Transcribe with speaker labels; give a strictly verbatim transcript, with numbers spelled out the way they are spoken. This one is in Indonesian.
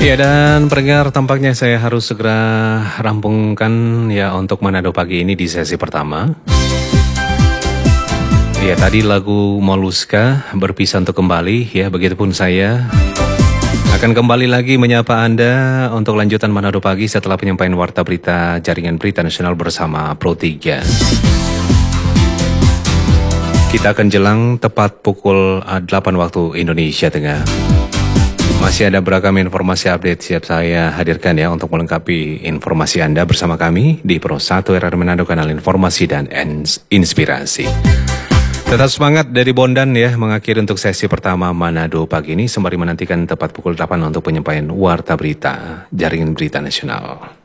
Speaker 1: Ya, dan pendengar, tampaknya saya harus segera rampungkan ya untuk Manado pagi ini di sesi pertama. Ya, tadi lagu Moluska berpisah untuk kembali ya, begitupun saya akan kembali lagi menyapa Anda untuk lanjutan Manado pagi setelah penyampaian warta berita Jaringan Berita Nasional bersama Pro tiga. Kita akan jelang tepat pukul delapan waktu Indonesia Tengah. Masih ada beragam informasi update siap saya hadirkan ya untuk melengkapi informasi Anda bersama kami di Pro satu R R Manado, kanal informasi dan inspirasi. Tetap semangat dari Bondan ya, mengakhiri untuk sesi pertama Manado pagi ini sembari menantikan tepat pukul delapan untuk penyampaian warta berita Jaringan Berita Nasional.